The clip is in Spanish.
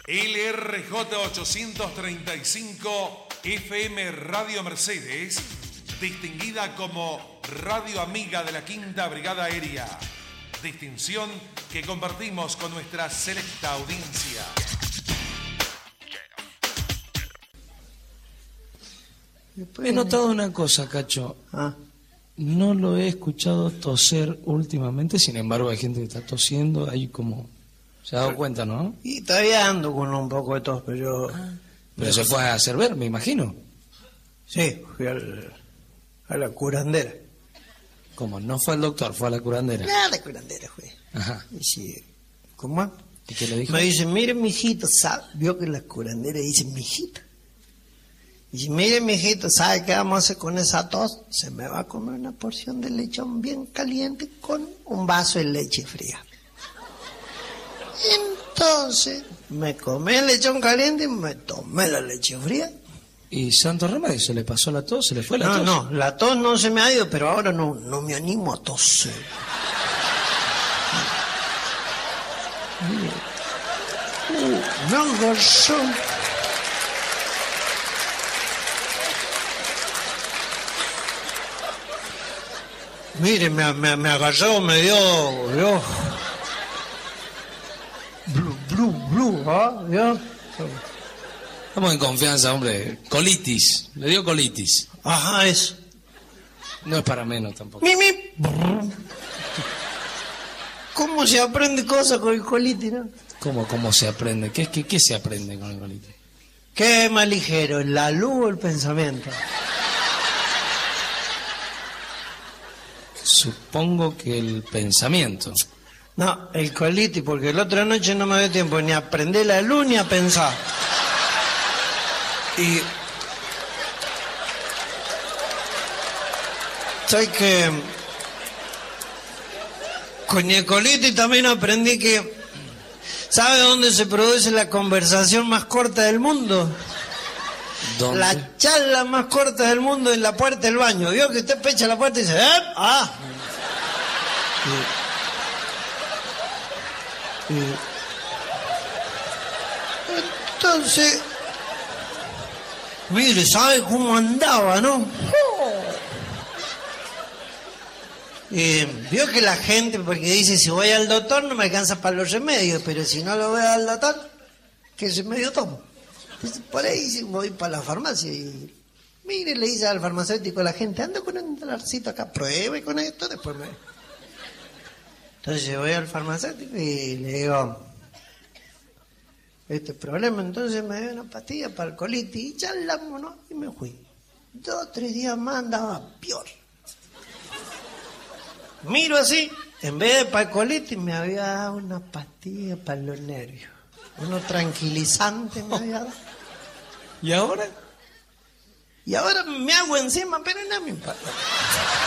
LRJ 835 FM Radio Mercedes, distinguida como Radio Amiga de la Quinta Brigada Aérea. Distinción que compartimos con nuestra selecta audiencia. He notado una cosa, Cacho. No lo he escuchado toser últimamente, sin embargo hay gente que está tosiendo, ahí como... ¿Se ha dado cuenta, no? Y todavía ando con un poco de tos, pero... Pero se fue a hacer ver, me imagino. Sí, fui a la curandera. ¿Cómo? No fue al doctor, fue a la curandera. No, a la curandera fue. Ajá. Y sí, ¿cómo? ¿Y qué le dijo? Me dice, mire, mijito, ¿sabe? Vio que la curandera dice, mijito. Y dice, mire, mijito, ¿sabe qué vamos a hacer con esa tos? Se me va a comer una porción de lechón bien caliente con un vaso de leche fría. Entonces, me comí el lechón caliente y me tomé la leche fría. ¿Y santo remedio? ¿Se le pasó la tos? ¿Se le fue la tos? No, la tos no se me ha ido, pero ahora no me animo a toser. Me agarró. Mire, me agarró, me dio... Blue, ¿ah? ¿Ya? Estamos en confianza, hombre. Colitis. Le dio colitis. Ajá, eso. No es para menos tampoco. ¿Cómo se aprende cosas con el colitis, no? ¿Cómo se aprende? ¿Qué se aprende con el colitis? ¿Qué es más ligero, la luz o el pensamiento? Supongo que el pensamiento. No, el colitis, porque la otra noche no me dio tiempo ni a prender la luz ni a pensar. Y... ¿sabes qué? Con el colitis también aprendí que... ¿sabe dónde se produce la conversación más corta del mundo? ¿Dónde? La charla más corta del mundo en la puerta del baño. ¿Vio que usted pecha la puerta y dice... Entonces, mire, ¿sabe cómo andaba, no? Vio que la gente, porque dice, si voy al doctor no me alcanza para los remedios, pero si no lo voy al doctor, ¿qué remedio tomo? Entonces, por ahí voy para la farmacia y, mire, le dice al farmacéutico a la gente, ando con un dolarcito acá, pruebe con esto, después me... Entonces voy al farmacéutico y le digo, este problema, entonces me dio una pastilla para el colitis y charlamos, ¿no? Y me fui. 2 o 3 días más andaba peor. Miro así, en vez de para el colitis me había dado una pastilla para los nervios. Uno tranquilizante me había dado. ¿Y ahora? Y ahora me hago encima, pero no me importa.